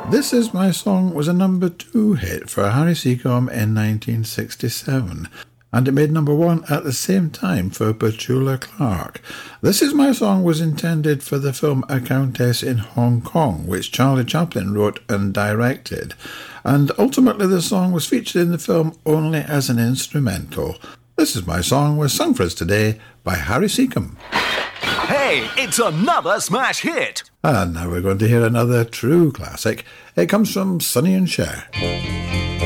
This Is My Song was a number 2 hit for Harry Seacombe in 1967, and it made number 1 at the same time for Petula Clark. This Is My Song was intended for the film A Countess in Hong Kong, which Charlie Chaplin wrote and directed, and ultimately the song was featured in the film only as an instrumental. This Is My Song was sung for us today by Harry Seacombe. Hey, it's another smash hit! And now we're going to hear another true classic. It comes from Sonny and Cher.